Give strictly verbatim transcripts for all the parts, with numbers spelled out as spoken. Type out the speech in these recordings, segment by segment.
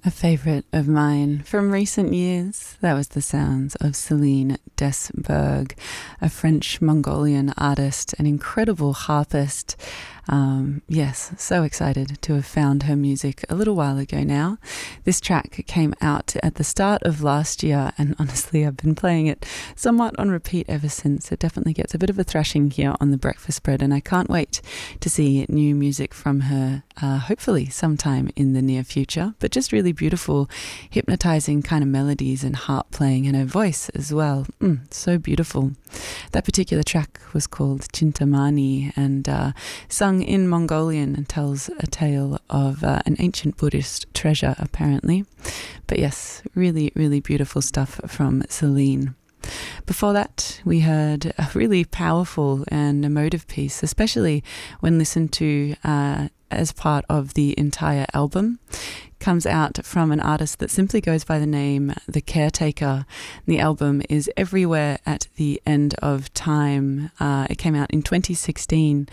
A favourite of mine from recent years, that was the sounds of Celine Desberg, a French-Mongolian artist, an incredible harpist. Um, yes, so excited to have found her music a little while ago now. This track came out at the start of last year, and honestly I've been playing it somewhat on repeat ever since. It definitely gets a bit of a thrashing here on the Breakfast Spread, and I can't wait to see new music from her, uh, hopefully sometime in the near future. But just really beautiful, hypnotizing kind of melodies and harp playing, and her voice as well. Mm, so beautiful. That particular track was called Chintamani, and uh, sung in Mongolian, and tells a tale of uh, an ancient Buddhist treasure, apparently. But yes, really, really beautiful stuff from Celine. Before that, we heard a really powerful and emotive piece, especially when listened to uh, as part of the entire album. Comes out from an artist that simply goes by the name The Caretaker. The album is Everywhere at the End of Time. Uh, it came out in twenty sixteen,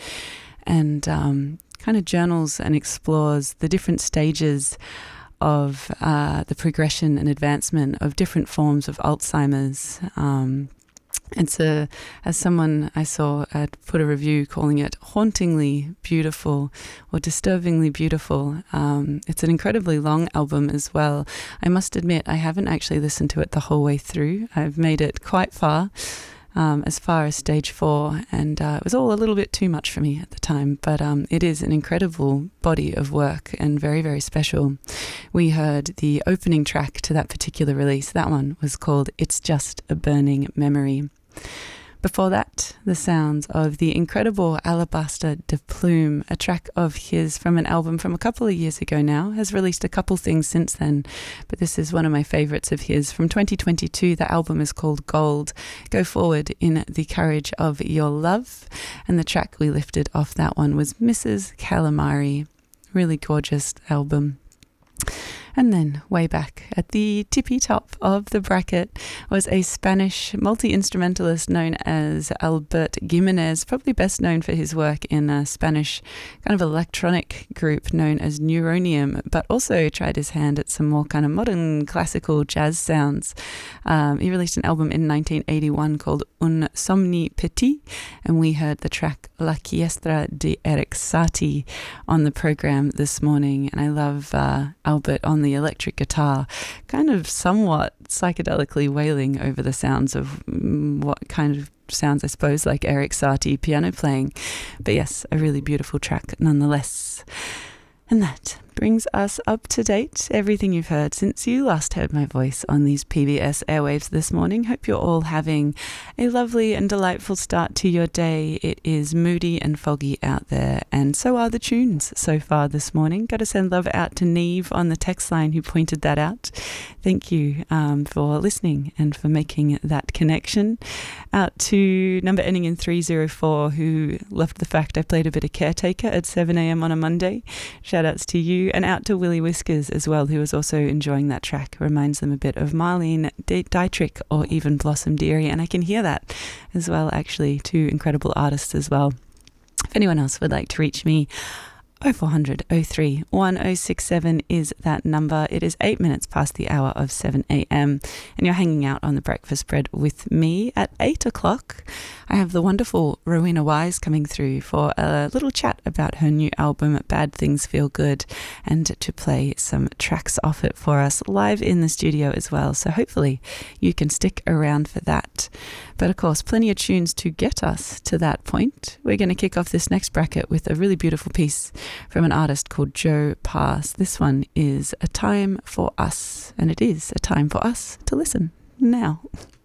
and um, kind of journals and explores the different stages of uh, the progression and advancement of different forms of Alzheimer's. Um, It's a, as someone I saw had put a review calling it hauntingly beautiful or disturbingly beautiful. Um, it's an incredibly long album as well. I must admit, I haven't actually listened to it the whole way through. I've made it quite far, um, as far as stage four, and uh, it was all a little bit too much for me at the time, but um, it is an incredible body of work and very, very special. We heard the opening track to that particular release. That one was called It's Just a Burning Memory. Before that, the sounds of the incredible Alabaster de Plume, a track of his from an album from a couple of years ago now. Has released a couple things since then, but this is one of my favourites of his from twenty twenty-two. The album is called Gold. Go Forward in the Courage of Your Love, and the track we lifted off that one was Missus Calamari. Really gorgeous album. And then way back at the tippy top of the bracket was a Spanish multi-instrumentalist known as Albert Gimenez, probably best known for his work in a Spanish kind of electronic group known as Neuronium, but also tried his hand at some more kind of modern classical jazz sounds. Um, he released an album in nineteen eighty-one called Un Somni Petit, and we heard the track La Chiestra de Eric Satie on the program this morning. And I love uh, Albert on the electric guitar, kind of somewhat psychedelically wailing over the sounds of mm, what kind of sounds, I suppose, like Eric Satie piano playing. But yes, a really beautiful track nonetheless. And that brings us up to date. Everything you've heard since you last heard my voice on these P B S airwaves this morning. Hope you're all having a lovely and delightful start to your day. It is moody and foggy out there, and so are the tunes so far this morning. Got to send love out to Neve on the text line who pointed that out. Thank you um, for listening and for making that connection. Out to number ending in three oh four who loved the fact I played a bit of Caretaker at seven a.m. on a Monday. Shout outs to you. And out to Willie Whiskers as well, who was also enjoying that track. Reminds them a bit of Marlene Dietrich or even Blossom Dearie, and I can hear that as well, actually. Two incredible artists as well. If anyone else would like to reach me, oh four hundred, oh three, one oh six seven is that number. It is eight minutes past the hour of seven a.m. and you're hanging out on the Breakfast Spread with me. At eight o'clock, I have the wonderful Rowena Wise coming through for a little chat about her new album, Bad Things Feel Good, and to play some tracks off it for us live in the studio as well. So hopefully you can stick around for that. But of course, plenty of tunes to get us to that point. We're going to kick off this next bracket with a really beautiful piece from an artist called Joe Pass. This one is A Time for Us, and it is a time for us to listen now.